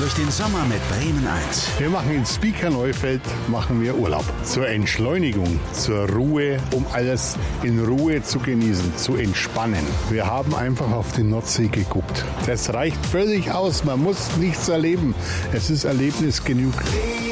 durch den Sommer mit Bremen 1. Wir machen in Spieker-Neufeld Urlaub. Zur Entschleunigung, zur Ruhe, um alles in Ruhe zu genießen, zu entspannen. Wir haben einfach auf die Nordsee geguckt. Das reicht völlig aus. Man muss nichts erleben. Es ist Erlebnis genug.